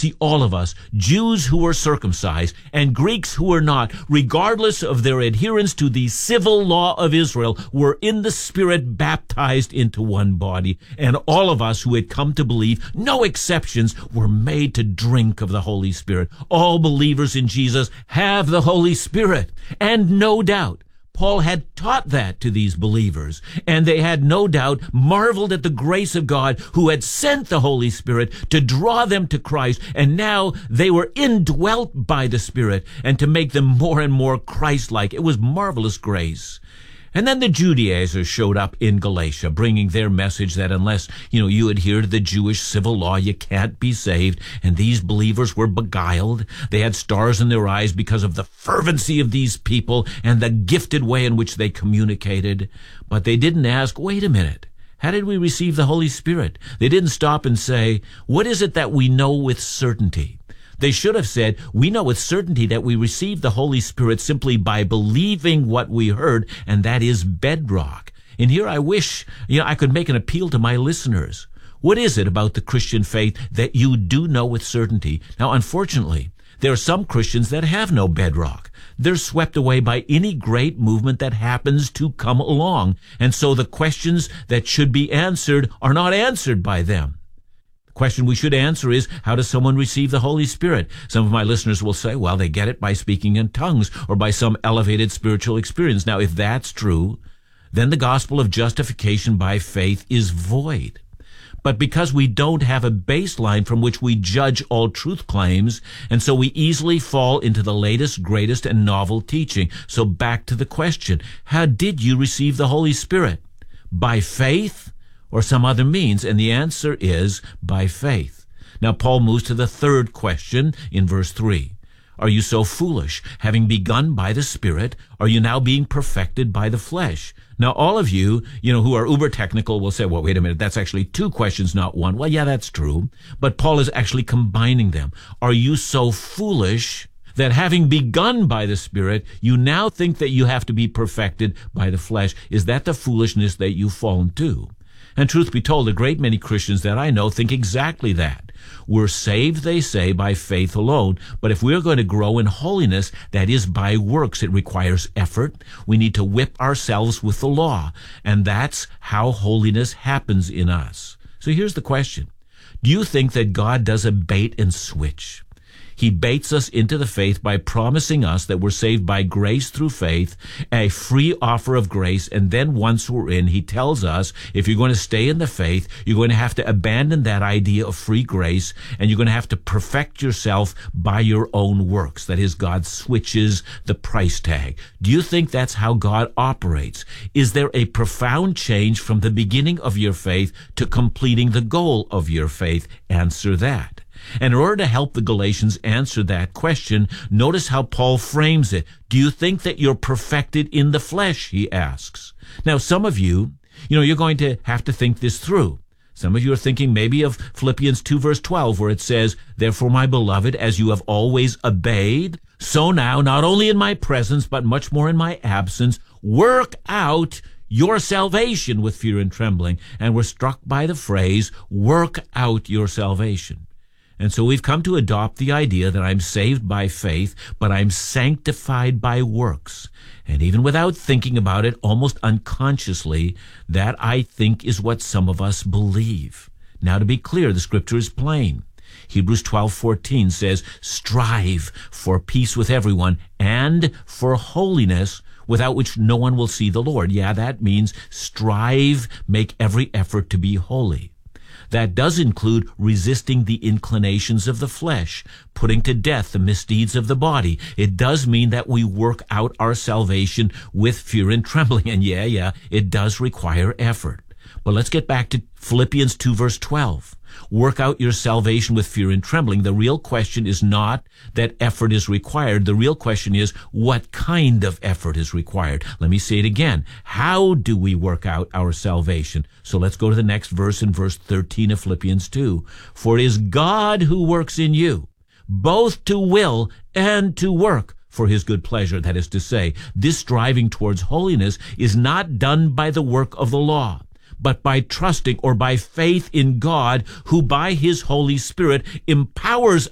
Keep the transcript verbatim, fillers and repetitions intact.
See, all of us, Jews who were circumcised and Greeks who were not, regardless of their adherence to the civil law of Israel, were in the Spirit baptized into one body. And all of us who had come to believe, no exceptions, were made to drink of the Holy Spirit. All believers in Jesus have the Holy Spirit. And no doubt, Paul had taught that to these believers, and they had no doubt marveled at the grace of God who had sent the Holy Spirit to draw them to Christ, and now they were indwelt by the Spirit and to make them more and more Christ-like. It was marvelous grace. And then the Judaizers showed up in Galatia, bringing their message that unless, you know, you adhere to the Jewish civil law, you can't be saved. And these believers were beguiled. They had stars in their eyes because of the fervency of these people and the gifted way in which they communicated. But they didn't ask, wait a minute, how did we receive the Holy Spirit? They didn't stop and say, what is it that we know with certainty? They should have said, we know with certainty that we received the Holy Spirit simply by believing what we heard, and that is bedrock. And here I wish, you know, I could make an appeal to my listeners. What is it about the Christian faith that you do know with certainty? Now, unfortunately, there are some Christians that have no bedrock. They're swept away by any great movement that happens to come along. And so the questions that should be answered are not answered by them. Question we should answer is, how does someone receive the Holy Spirit? Some of my listeners will say, well, they get it by speaking in tongues or by some elevated spiritual experience. Now, if that's true, then the gospel of justification by faith is void. But because we don't have a baseline from which we judge all truth claims, and so we easily fall into the latest, greatest, and novel teaching. So back to the question, how did you receive the Holy Spirit? By faith? Or some other means? And the answer is by faith. Now, Paul moves to the third question in verse three. Are you so foolish? Having begun by the Spirit, are you now being perfected by the flesh? Now, all of you, you know, who are uber technical will say, well, wait a minute, that's actually two questions, not one. Well, yeah, that's true. But Paul is actually combining them. Are you so foolish that having begun by the Spirit, you now think that you have to be perfected by the flesh? Is that the foolishness that you've fallen to? And truth be told, a great many Christians that I know think exactly that. We're saved, they say, by faith alone. But if we're going to grow in holiness, that is by works. It requires effort. We need to whip ourselves with the law. And that's how holiness happens in us. So here's the question. Do you think that God does a bait and switch? He baits us into the faith by promising us that we're saved by grace through faith, a free offer of grace, and then once we're in, he tells us if you're going to stay in the faith, you're going to have to abandon that idea of free grace, and you're going to have to perfect yourself by your own works. That is, God switches the price tag. Do you think that's how God operates? Is there a profound change from the beginning of your faith to completing the goal of your faith? Answer that. And in order to help the Galatians answer that question, notice how Paul frames it. Do you think that you're perfected in the flesh, he asks. Now, some of you, you know, you're going to have to think this through. Some of you are thinking maybe of Philippians two, verse twelve, where it says, therefore, my beloved, as you have always obeyed, so now, not only in my presence, but much more in my absence, work out your salvation with fear and trembling. And we're struck by the phrase, work out your salvation. And so we've come to adopt the idea that I'm saved by faith, but I'm sanctified by works. And even without thinking about it, almost unconsciously, that I think is what some of us believe. Now, to be clear, the scripture is plain. Hebrews twelve fourteen says, strive for peace with everyone and for holiness, without which no one will see the Lord. Yeah, that means strive, make every effort to be holy. That does include resisting the inclinations of the flesh, putting to death the misdeeds of the body. It does mean that we work out our salvation with fear and trembling. And yeah, yeah, it does require effort. But let's get back to Philippians two, verse twelve. Work out your salvation with fear and trembling. The real question is not that effort is required. The real question is what kind of effort is required. Let me say it again. How do we work out our salvation? So let's go to the next verse in verse thirteen of Philippians two. For it is God who works in you, both to will and to work for his good pleasure. That is to say, this striving towards holiness is not done by the work of the law, but by trusting or by faith in God, who by his Holy Spirit empowers